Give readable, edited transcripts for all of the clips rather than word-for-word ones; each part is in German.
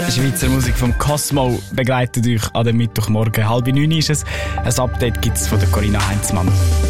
Schweizer Musik vom Cosmo begleitet euch an dem Mittwochmorgen. 8:30 ist es. Ein Update gibt es von der Corinna Heinzmann.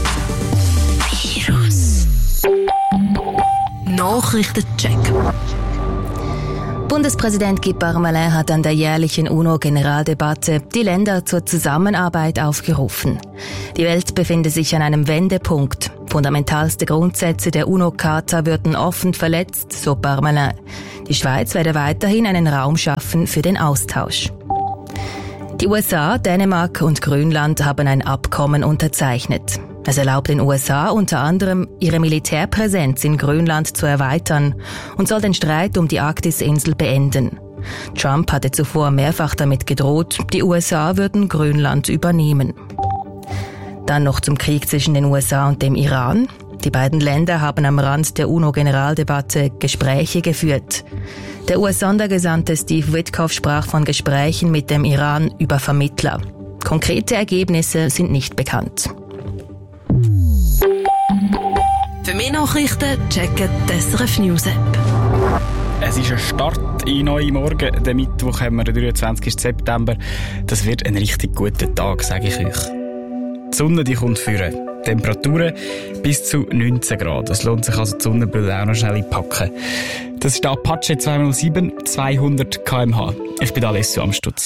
Virus. Nachrichtencheck. Bundespräsident Guy Parmelin hat an der jährlichen UNO-Generaldebatte die Länder zur Zusammenarbeit aufgerufen. Die Welt befinde sich an einem Wendepunkt. Fundamentalste Grundsätze der UNO-Charta würden offen verletzt, so Parmelin. Die Schweiz werde weiterhin einen Raum schaffen für den Austausch. Die USA, Dänemark und Grönland haben ein Abkommen unterzeichnet. Es erlaubt den USA unter anderem, ihre Militärpräsenz in Grönland zu erweitern und soll den Streit um die Arktisinsel beenden. Trump hatte zuvor mehrfach damit gedroht, die USA würden Grönland übernehmen. Dann noch zum Krieg zwischen den USA und dem Iran. Die beiden Länder haben am Rand der UNO-Generaldebatte Gespräche geführt. Der US-Sondergesandte Steve Witkoff sprach von Gesprächen mit dem Iran über Vermittler. Konkrete Ergebnisse sind nicht bekannt. Für mehr Nachrichten checken die SRF News App. Es ist ein Start in neue Morgen. Den Mittwoch haben wir den 23. September. Das wird ein richtig guter Tag, sage ich euch. Die Sonne die kommt führen. Temperaturen bis zu 19 Grad. Es lohnt sich also, die Sonnenbrille auch noch schnell einpacken. Das ist der Apache 207, 200 km/h. Ich bin Alessio Amstutz.